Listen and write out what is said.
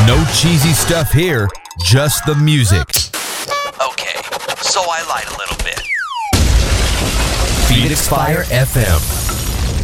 No cheesy stuff here, just the music. Okay, so I lied a little bit. Phoenix Fire FM.